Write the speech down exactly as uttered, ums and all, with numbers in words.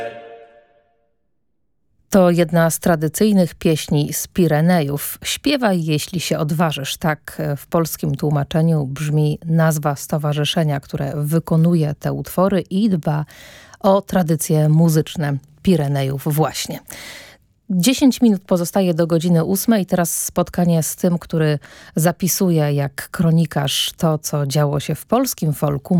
To jedna z tradycyjnych pieśni z Pirenejów. Śpiewaj, jeśli się odważysz. Tak w polskim tłumaczeniu brzmi nazwa stowarzyszenia, które wykonuje te utwory i dba o tradycje muzyczne Pirenejów właśnie. Dziesięć minut pozostaje do godziny ósmej. Teraz spotkanie z tym, który zapisuje jak kronikarz to, co działo się w polskim folku.